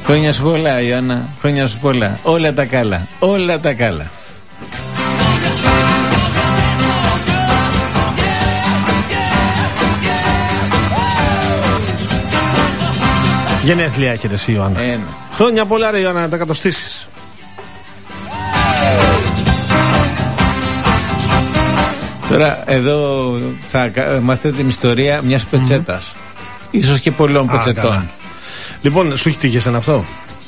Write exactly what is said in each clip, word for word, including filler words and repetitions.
Χρόνια σου πολλά, Ιωάννα. Χρόνια σου πολλά. Όλα τα καλά. Όλα τα καλά. Γενέθλια έχετε εσύ, Ιωάννα. Ε, Χρόνια πολλά, ρε Ιωάννα, να τα κατοστήσεις. Τώρα εδώ θα μάθετε την ιστορία μιας πετσέτας. Mm-hmm. Ίσως και πολλών πετσετών. Λοιπόν, σου έχει τύχει εσένα αυτό?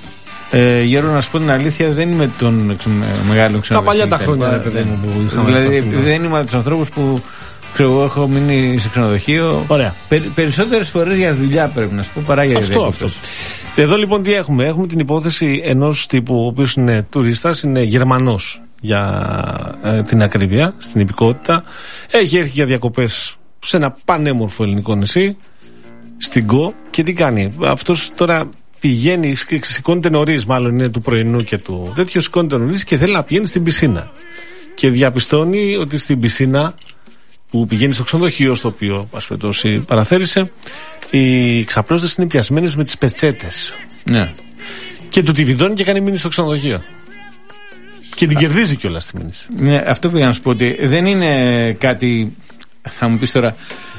Ε, Γιώργο, να σου πω την αλήθεια, δεν είμαι τον ξε, μεγάλο ξενοδοχείο. Τα παλιά τα χρόνια, ρε παιδί μου, που είχαμε. Δηλαδή, δεν είμαι από τους ανθρώπους που ξέρω, έχω μείνει σε ξενοδοχείο. Ωραία. Περ, περισσότερες φορές για δουλειά πρέπει να σου πω παρά για αυτό, αυτό. Εδώ λοιπόν τι έχουμε? Έχουμε την υπόθεση ενός τύπου, ο οποίος είναι τουρίστας, είναι Γερμανός για ε, την ακρίβεια, στην υπηκότητα. Έχει έρθει για διακοπές σε ένα πανέμορφο ελληνικό νησί, στην Γκο, και τι κάνει? Αυτός τώρα πηγαίνει, σηκώνεται νωρίς, μάλλον είναι του πρωινού και του τέτοιο, σηκώνεται νωρίς και θέλει να πηγαίνει στην πισίνα. Και διαπιστώνει ότι στην πισίνα που πηγαίνει στο ξενοδοχείο, στο οποίο ας πούμε παραθέρισε, οι ξαπλώστες είναι πιασμένες με τις πετσέτες. Ναι. Και του τη βιδώνει και κάνει μήνυση στο ξενοδοχείο. Και την κερδίζει κιόλας τη μήνυση. Ναι, αυτό πήγα να σου πω, ότι δεν είναι κάτι. Θα μου πεις τώρα,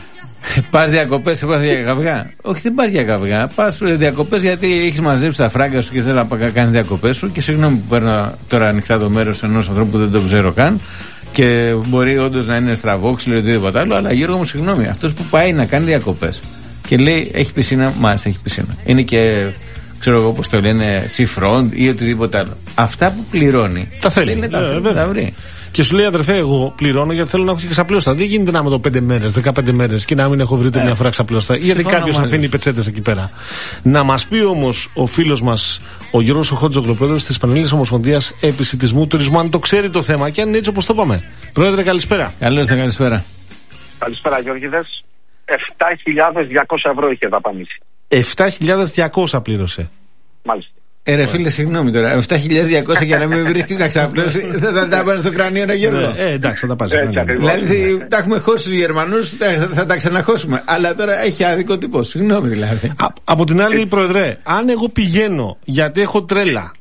πας διακοπές, πας για καυγά. Όχι, δεν πας για καυγά. Πας διακοπές γιατί έχεις μαζέψει τα φράγκα σου και θέλει να κάνεις διακοπές σου. Και συγγνώμη που παίρνω τώρα ανοιχτά το μέρος ενός ανθρώπου που δεν το ξέρω καν. Και μπορεί όντως να είναι στραβόξυλο ή οτιδήποτε άλλο. Αλλά Γιώργο μου, συγγνώμη, αυτός που πάει να κάνει διακοπές και λέει έχει πισίνα, μάλιστα έχει πισίνα. Είναι και, ξέρω εγώ πώς το λένε, seafront ή οτιδήποτε άλλο. Αυτά που πληρώνει τα θέλει. Είναι, τα, ε, τα βρει. Και σου λέει, αδερφέ, εγώ πληρώνω γιατί θέλω να έχω και ξαπλώστα. Δεν γίνεται να είμαι εδώ πέντε μέρες, δεκαπέντε μέρες και να μην έχω βρει το ε, μια φορά ξαπλώστα. Γιατί κάποιος αφήνει πετσέτες εκεί πέρα. Να μας πει όμως ο φίλος μας, ο Γιώργος ο Χότζογλου, πρόεδρος της Πανελλήνιας Ομοσπονδίας Επισιτισμού Τουρισμού, αν το ξέρει το θέμα και αν είναι έτσι όπως το είπαμε. Πρόεδρε, καλησπέρα. Καλώς ήρθατε, καλησπέρα. Καλησπέρα, Γιώργηδες. επτά χιλιάδες διακόσια ευρώ είχε δαπανίσει. επτά χιλιάδες διακόσια πλήρωσε. Μάλιστα. Ε, ρε φίλε, συγγνώμη τώρα. επτά χιλιάδες διακόσια για να μην βρει την ξαπλώσει, δεν θα τα πάνε στο κρανίο, ένα Γιώργο. Ε, εντάξει, θα τα πας. Δηλαδή, τα έχουμε χώσει τους Γερμανούς, θα, θα τα ξαναχώσουμε. Αλλά τώρα έχει άδικο τύπο. Συγγνώμη δηλαδή. Α, από την άλλη, Πρόεδρε, αν εγώ πηγαίνω γιατί έχω τρέλα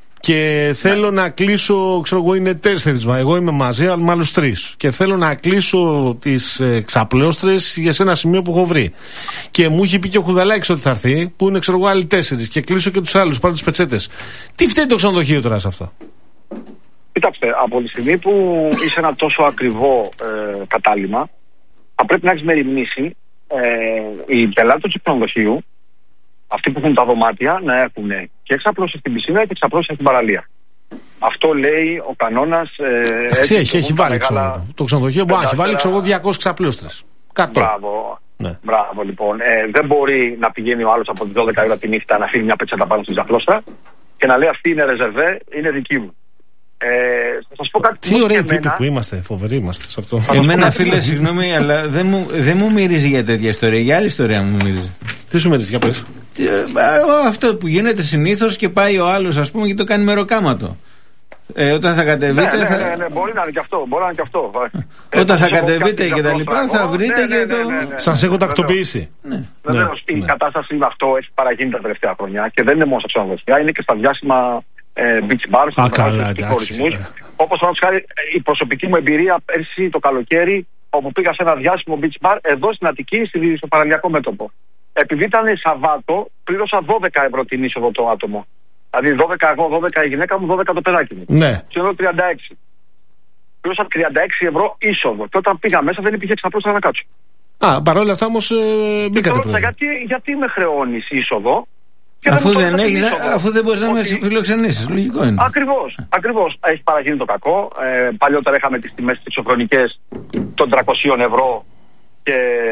και θέλω να κλείσω, ξέρω εγώ, είναι τέσσερις, εγώ είμαι μαζί, αλλά με άλλους τρεις. Και θέλω να κλείσω τις ε, ξαπλώστρες για σε ένα σημείο που έχω βρει. Και μου έχει πει και ο Χουδαλάκης ότι θα έρθει, που είναι, ξέρω εγώ, άλλοι τέσσερις. Και κλείσω και τους άλλους, πάρω τις πετσέτες. Τι φταίει το ξενοδοχείο τώρα σε αυτό? Κοιτάξτε, από τη στιγμή που είσαι ένα τόσο ακριβό ε, κατάλημα, θα πρέπει να έχεις μεριμνήσει ε, οι πελάτες του ξενοδοχείου, αυτοί που έχουν τα δωμάτια, να έχουν και εξαπλώσεις στην πισίνα και εξαπλώσεις στην παραλία. Αυτό λέει ο κανόνας. Εντάξει, ε, έχει, έχει βάλει μεγάλα... το ξενοδοχείο μπορεί να έχει βάλει, ξέρω εγώ, διακόσιες ξαπλώστρες. Μπράβο. Ναι. Μπράβο, λοιπόν. Ε, δεν μπορεί να πηγαίνει ο άλλος από τις δώδεκα ώρα τη νύχτα να αφήνει μια πετσέτα πάνω στην ξαπλώστρα και να λέει αυτή είναι ρεζερβέ, είναι δική μου. Ε, θα σας πω κάτι. Τι ωραίοι τύποι που είμαστε, φοβεροί είμαστε σε αυτό. Εμένα, φίλε, συγγνώμη, αλλά δεν μου, δεν μου μυρίζει για τέτοια ιστορία. Για άλλη ιστορία μου μυρίζει. Τι σου μυρίζει, για πες. Αυτό που γίνεται συνήθως και πάει ο άλλος, ας πούμε, και το κάνει μεροκάματο. Ε, όταν θα κατεβείτε. Ναι, θα... ναι, ναι, ναι, μπορεί να είναι και αυτό. Μπορεί να είναι και αυτό. Όταν θα κατεβείτε και τα λοιπά, θα βρείτε και το. Σας έχω τακτοποιήσει. Βεβαίως, η κατάσταση με αυτό έχει παραγίνει τα τελευταία χρόνια και δεν είναι μόνο στα ξενοδοχεία, είναι και στα διάσημα beach bars, στους χωρισμούς. Όπως παραδείγματος χάρη, η προσωπική μου εμπειρία πέρσι το καλοκαίρι, όπου πήγα σε ένα διάσημο beach bar εδώ στην Αττική, στο παραλιακό μέτωπο. Επειδή ήταν Σαββάτο, πλήρωσα δώδεκα ευρώ την είσοδο το άτομο. Δηλαδή δώδεκα εγώ, δώδεκα η γυναίκα μου, δώδεκα το παιδάκι μου. Ναι. Και εδώ τριάντα έξι. Πλήρωσα τριάντα έξι ευρώ είσοδο. Και όταν πήγα μέσα δεν υπήρχε εξαπλώστρα να κάτσω. Α, παρόλα αυτά όμως ε, μπήκατε πρώτα. Γιατί, γιατί με χρεώνεις είσοδο? Αφού δεν, δεν, έχεις, αφού δεν μπορείς να με φιλοξενήσεις, λογικό είναι. Ακριβώς, ακριβώς. Έχει παραγίνει το κακό. Ε, παλιότερα είχαμε τις τιμές τις εξωφρονικές των τριακόσια ευρώ και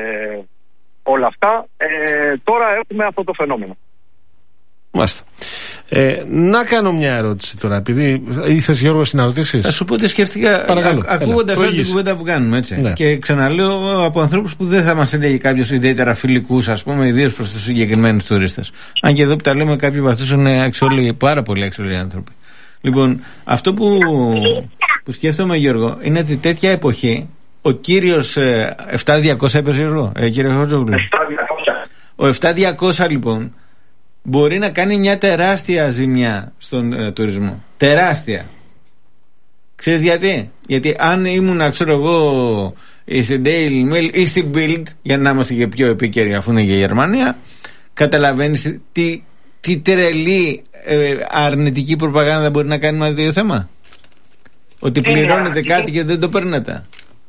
όλα αυτά. Ε, τώρα έχουμε αυτό το φαινόμενο. Μάλιστα. Ε, να κάνω μια ερώτηση τώρα, επειδή ήθελες, Γιώργο, να ρωτήσεις. Θα σου πω τι σκέφτηκα ακούγοντας όλη την κουβέντα που κάνουμε, έτσι. Ναι. Και ξαναλέω από ανθρώπους που δεν θα μας έλεγε κάποιος ιδιαίτερα φιλικούς, ας πούμε, ιδίως προς τους συγκεκριμένους τουρίστες. Αν και εδώ που τα λέμε, κάποιοι βαθούς είναι αξιόλογοι, πάρα πολύ αξιόλογοι άνθρωποι. Λοιπόν, αυτό που, που σκέφτομαι, Γιώργο, είναι ότι τέτοια εποχή ο κύριος ε, επτά χιλιάδες διακόσια έπαιζε, Γιώργο, ε, κύριε Χότζογλου. Ο επτά χιλιάδες διακόσια λοιπόν. μπορεί να κάνει μια τεράστια ζημιά στον ε, τουρισμό. Τεράστια. Ξέρεις γιατί? Γιατί αν ήμουν, ξέρω εγώ, στην Daily Mail ή στην Bild, για να είμαστε και πιο επίκαιροι αφού είναι και η Γερμανία, καταλαβαίνεις τι, τι τρελή ε, αρνητική προπαγάνδα μπορεί να κάνει με το ίδιο θέμα? Ότι πληρώνετε είναι, κάτι και δεν το παίρνετε.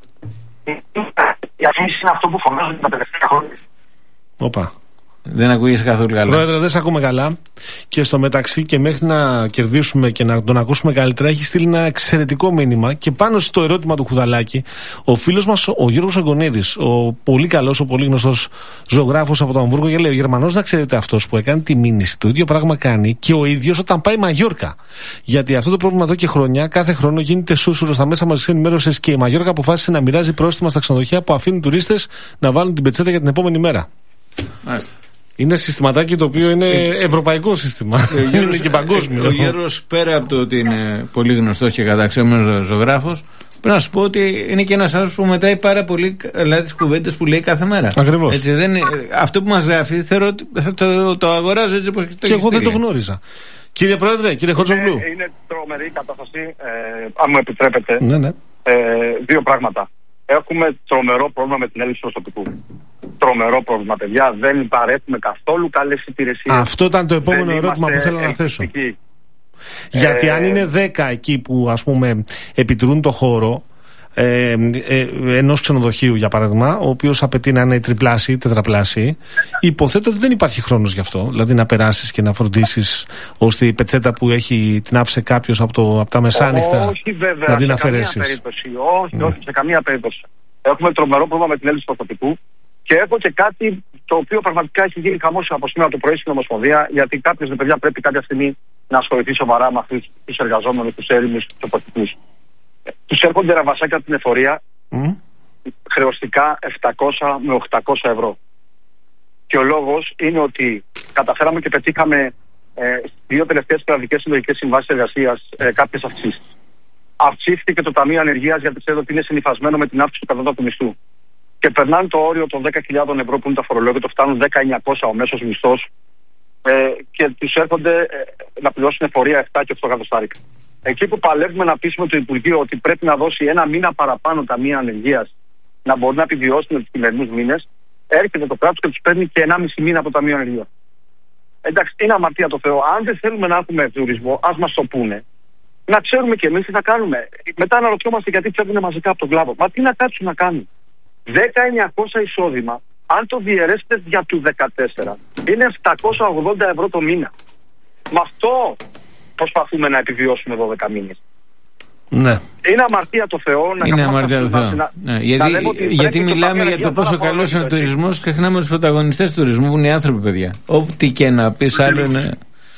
Η αφήνιση είναι αυτό που φωνάζουν τα τελευταία χρόνια. Όπα. Δεν ακούγεσαι καθόλου καλά. Πρόεδρε, δεν σε ακούμε καλά. Και στο μεταξύ, και μέχρι να κερδίσουμε και να τον ακούσουμε καλύτερα, έχει στείλει ένα εξαιρετικό μήνυμα. Και πάνω στο ερώτημα του Χουδαλάκη, ο φίλος μας, ο Γιώργος Αγκονίδης, ο πολύ καλός, ο πολύ γνωστός ζωγράφος από το Αμβούργο, και λέει: ο Γερμανός, να ξέρετε, αυτός που έκανε τη μήνυση, το ίδιο πράγμα κάνει και ο ίδιος όταν πάει Μαγιόρκα. Γιατί αυτό το πρόβλημα εδώ και χρόνια, κάθε χρόνο γίνεται σούσουρο στα μέσα μαζικής ενημέρωσης και η Μαγιόρκα αποφάσισε να μοιράζει πρόστιμα στα ξενοδοχεία που αφήνουν τουρίστες να βάλουν την πετσέτα για την επόμενη μέρα. Μάλιστα. Είναι συστηματάκι το οποίο είναι ευρωπαϊκό σύστημα. Είναι και παγκόσμιο. Ο Γιώργος, πέρα από το ότι είναι πολύ γνωστός και καταξιόμενος ζωγράφος, πρέπει να σου πω ότι είναι και ένας άνθρωπος που μετράει πάρα πολύ καλά τις κουβέντες που λέει κάθε μέρα. Ακριβώς. Έτσι, δεν είναι, αυτό που μας γράφει θεωρώ ότι θα το, το αγοράζω έτσι όπως το. Και εγώ δεν το γνώριζα. Κύριε Πρόεδρε, κύριε Χότσογλου. Είναι, είναι τρομερή η κατάσταση, ε, αν μου επιτρέπετε. Ναι, ναι. Ε, δύο πράγματα. Έχουμε τρομερό πρόβλημα με την έλλειψη προσωπικού. Τρομερό πρόβλημα, παιδιά. Δεν παρέχουμε καθόλου καλές υπηρεσίες. Αυτό ήταν το επόμενο ερώτημα που θέλω να θέσω. Γιατί ε... αν είναι δέκα εκεί που, ας πούμε, επιτηρούν το χώρο ε, ε, ενός ξενοδοχείου, για παράδειγμα, ο οποίος απαιτεί να είναι τριπλάσιοι, τετραπλάσιοι, υποθέτω ότι δεν υπάρχει χρόνος γι' αυτό. Δηλαδή να περάσεις και να φροντίσεις ώστε η πετσέτα που έχει, την άφησε κάποιος από, το, από τα μεσάνυχτα, όχι, βέβαια, να την αφαιρέσεις. Όχι, όχι, σε καμία περίπτωση. Έχουμε τρομερό πρόβλημα με την έλλειψη προσωπικού. Και έχω και κάτι το οποίο πραγματικά έχει γίνει χαμός από σήμερα το πρωί στην Ομοσπονδία, γιατί κάποιος, παιδιά, πρέπει κάποια στιγμή να ασχοληθεί σοβαρά με αυτούς τους εργαζόμενους, τους έρημους, τους τοποτικούς. Τους έρχονται ραβασάκια από την εφορία mm. χρεωστικά επτακόσια με οκτακόσια ευρώ. Και ο λόγος είναι ότι καταφέραμε και πετύχαμε ε, δύο τελευταίες κρατικές συλλογικές συμβάσεις εργασίας ε, κάποιες αυξήσεις. Αυξήθηκε το Ταμείο Ανεργίας, γιατί ξέρω ότι είναι συνυφασμένο με την αύξηση του κατώτατου μισθού. Και περνάνε το όριο των δέκα χιλιάδες ευρώ που είναι το φορολόγιο, το φτάνουν δέκα χιλιάδες εννιακόσια ο μέσος μισθός ε, και τους έρχονται ε, να πληρώσουν εφορία επτά και οκτώ εκατοστάρικα. Εκεί που παλεύουμε να πείσουμε το Υπουργείο ότι πρέπει να δώσει ένα μήνα παραπάνω ταμεία ανεργίας να μπορεί να επιβιώσουν τους σημερινούς μήνες, έρχεται το κράτος και τους παίρνει και ενάμιση μήνα από το Ταμείο Ανεργίας. Εντάξει, είναι αμαρτία το Θεό. Αν δεν θέλουμε να έχουμε τουρισμό, ας μας το πούνε. Να ξέρουμε κι εμείς τι θα κάνουμε. Μετά αναρωτιόμαστε γιατί φεύγουν μαζικά από τον κλάδο. Μα τι να κάτσουν να κάνουν. δέκα χιλιάδες εννιακόσια εισόδημα, αν το διαιρέσετε για του δεκατέσσερα, είναι επτακόσια ογδόντα ευρώ το μήνα. Με αυτό προσπαθούμε να επιβιώσουμε δώδεκα μήνες. Ναι. Είναι αμαρτία το Θεό να Είναι αμαρτία το Θεό. Να... Ναι. Γιατί, γιατί μιλάμε για το πόσο καλό είναι ο τουρισμός και ξεχνάμε τους πρωταγωνιστές του τουρισμού που είναι οι άνθρωποι, παιδιά. Ό,τι και να πεις άλλο είναι.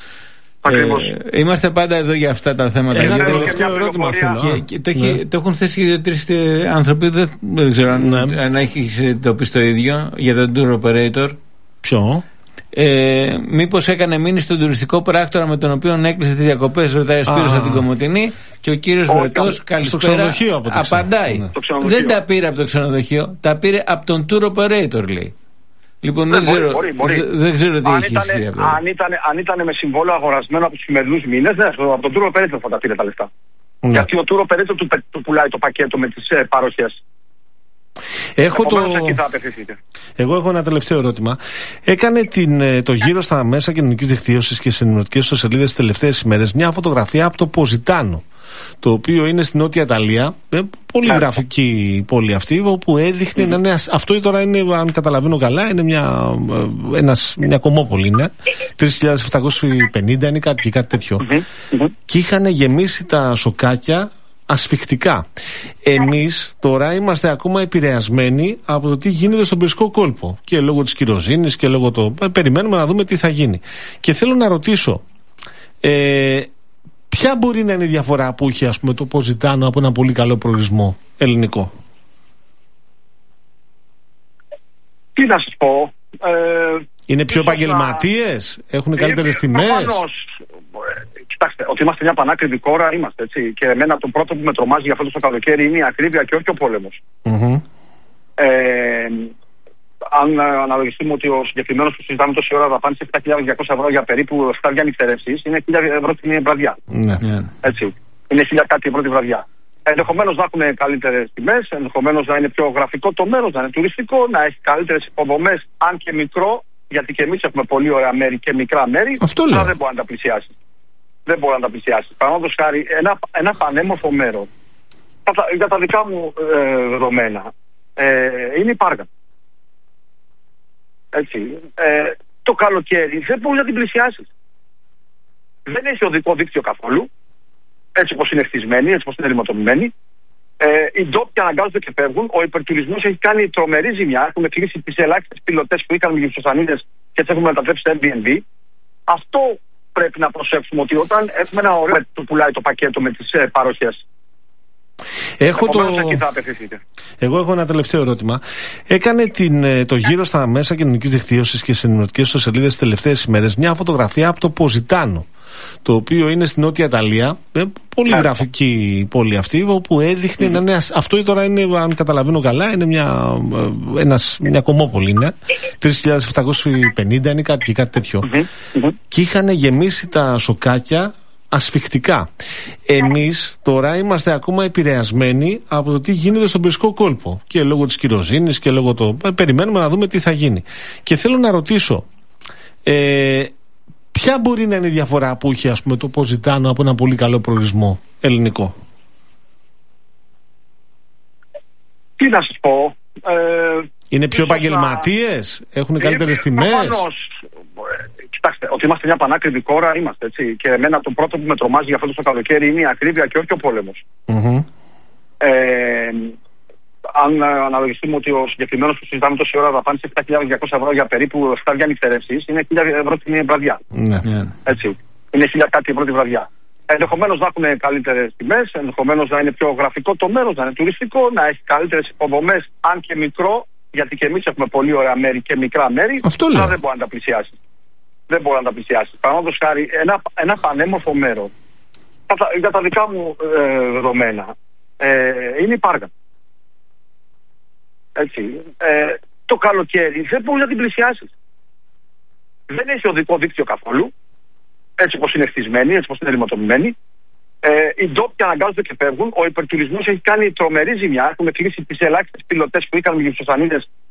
Ε, είμαστε πάντα εδώ για αυτά τα θέματα. Ένα γιατί τελευταίο ερώτημα θέλω. Και, και το, έχει, ναι. το έχουν θέσει δύο-τρεις άνθρωποι. Δεν, δεν ξέρω αν, ναι. αν έχει το πει το ίδιο για τον tour operator. Ποιο? Ε, μήπως έκανε μήνυση στον τουριστικό πράκτορα με τον οποίο έκλεισε τις διακοπές, ρωτάει ο Σπύρος από την Κομοτηνή, και ο κύριος Βρετός, καλησπέρα, απαντάει. Ναι. Δεν τα πήρε από το ξενοδοχείο, τα πήρε από τον tour operator, λέει. Λοιπόν, δεν, δεν ξέρω, μπορεί, μπορεί. Δεν, δεν ξέρω τι αν έχει ήτανε, ισχύει. Αν ήταν, αν ήταν με συμβόλαιο αγορασμένο από τους σημερινούς μήνες, ναι, από τον tour operator θα τα πήρε τα λεφτά. Ναι. Γιατί ο tour operator του, του πουλάει το πακέτο με τις ε, παροχές. Έχω το... Εγώ έχω ένα τελευταίο ερώτημα. Έκανε την, το γύρο στα μέσα κοινωνικής δικτύωσης και σε ενημερωτικές ιστοσελίδες τις τελευταίες ημέρες μια φωτογραφία από το Ποζιτάνο, το οποίο είναι στην Νότια Ιταλία, πολύ γραφική πόλη αυτή, όπου έδειχνε mm. να είναι, αυτό τώρα είναι, αν καταλαβαίνω καλά, είναι μια, ένας, μια κομμόπολη, είναι τρεις χιλιάδες επτακόσιοι πενήντα είναι κάτι, κάτι τέτοιο. Mm-hmm. Και είχαν γεμίσει τα σοκάκια ασφιχτικά. Εμείς τώρα είμαστε ακόμα επηρεασμένοι από το τι γίνεται στον Περσικό κόλπο, και λόγω της κυροζήνης και λόγω το... περιμένουμε να δούμε τι θα γίνει. Και θέλω να ρωτήσω, ε, ποια μπορεί να είναι η διαφορά που είχε, ας πούμε, το Ποζιτάνο από ένα πολύ καλό προορισμό ελληνικό? Τι να σας πω. Ε, είναι πιο επαγγελματίες, να... έχουν καλύτερες τιμές. Κοιτάξτε, ότι είμαστε μια πανάκριβη χώρα, είμαστε, έτσι. Και εμένα το πρώτο που με τρομάζει για αυτό το καλοκαίρι είναι η ακρίβεια και όχι ο πόλεμος. Mm-hmm. Ε, αν αναλογιστούμε ότι ο συγκεκριμένος που συζητάμε τόση ώρα δαπάνησε επτά χιλιάδες διακόσια ευρώ για περίπου επτά νυχτερεύσεις, είναι χίλια ευρώ την βραδιά. Ναι. Έτσι. Είναι χίλια κάτι ευρώ τη βραδιά. Ενδεχομένως να έχουν καλύτερες τιμές, ενδεχομένως να είναι πιο γραφικό το μέρος, να είναι τουριστικό, να έχει καλύτερες υποδομές, αν και μικρό, γιατί και εμείς έχουμε πολύ ωραία μέρη και μικρά μέρη. Αυτό λέω. Αλλά δεν μπορεί να τα πλησιάσει. Δεν μπορεί να τα πλησιάσει. Παραδείγματος χάρη, ένα, ένα πανέμορφο μέρο, για τα δικά μου ε, δεδομένα, ε, είναι η Πάργα. Έτσι. Ε, το καλοκαίρι δεν μπορεί να την πλησιάσει. Δεν έχει οδικό δίκτυο καθόλου. Έτσι όπως είναι χτισμένη, έτσι όπως είναι ρηματοποιημένη. Ε, οι ντόπιοι αναγκάζονται και φεύγουν. Ο υπερτουρισμός έχει κάνει τρομερή ζημιά. Έχουμε κλείσει τις ελάχιστες πιλωτές που είχαν γυψοσανίδες και τις έχουμε μετατρέψει στο Airbnb. Αυτό πρέπει να προσέξουμε, ότι όταν έχουμε ένα ωραίο που πουλάει το πακέτο με τις ε, παροχές. Έχω το... Εγώ έχω ένα τελευταίο ερώτημα. Έκανε την, το γύρο στα μέσα κοινωνικής δικτύωσης και σε ενημερωτικές ιστοσελίδες τις τελευταίες ημέρες μια φωτογραφία από το Ποζιτάνο, το οποίο είναι στην Νότια Ιταλία, πολύ yeah. γραφική πόλη αυτή, όπου έδειχνε mm-hmm. να είναι, αυτό τώρα είναι, αν καταλαβαίνω καλά, είναι μια, ένας, μια κομμόπολη, είναι τρεις χιλιάδες επτακόσιοι πενήντα είναι κάτι, κάτι τέτοιο. Mm-hmm. Και είχαν γεμίσει τα σοκάκια ασφιχτικά. Εμείς τώρα είμαστε ακόμα επηρεασμένοι από το τι γίνεται στον Περσικό κόλπο, και λόγω της κυροζήνης και λόγω το... περιμένουμε να δούμε τι θα γίνει. Και θέλω να ρωτήσω, ε, ποια μπορεί να είναι η διαφορά που είχε, ας πούμε, το Ποζιτάνο από ένα πολύ καλό προορισμό ελληνικό? Τι να σας πω. Ε, είναι πιο επαγγελματίες, να... έχουν καλύτερες τιμές. Προφανώς. Κοιτάξτε, ότι είμαστε μια πανάκριβη χώρα, είμαστε, έτσι. Και εμένα το πρώτο που με τρομάζει για αυτό το καλοκαίρι είναι η ακρίβεια και όχι ο πόλεμος. Mm-hmm. Ε, αν αναλογιστούμε ότι ο συγκεκριμένος που συζητάμε τόση ώρα δαπάνησε επτά χιλιάδες διακόσια ευρώ για περίπου επτά νυχτερεύσεις, είναι χίλια ευρώ την βραδιά. Mm-hmm. Έτσι. Είναι χίλια κάτι ευρώ τη βραδιά. Ενδεχομένως να έχουν καλύτερες τιμές, ενδεχομένως να είναι πιο γραφικό το μέρος, να είναι τουριστικό, να έχει καλύτερες υποδομές, αν και μικρό, γιατί και εμείς έχουμε πολύ ωραία μέρη και μικρά μέρη. Αυτό λέω. Αλλά δεν μπορεί να τα πλησιάσει. Δεν μπορεί να τα πλησιάσει. Παραδείγματος χάρη, ένα, ένα πανέμορφο μέρο, για τα δικά μου ε, δεδομένα, ε, είναι η Πάργα. Έτσι. Ε, το καλοκαίρι δεν μπορεί να την πλησιάσει. Δεν έχει οδικό δίκτυο καθόλου. Έτσι όπως είναι χτισμένη, έτσι όπως είναι ρηματοποιημένη. Ε, οι ντόπιοι αναγκάζονται και φεύγουν. Ο υπερτουρισμός έχει κάνει τρομερή ζημιά. Έχουμε κλείσει τις ελάχιστες πιλωτές που είχαν γυψοσανίδες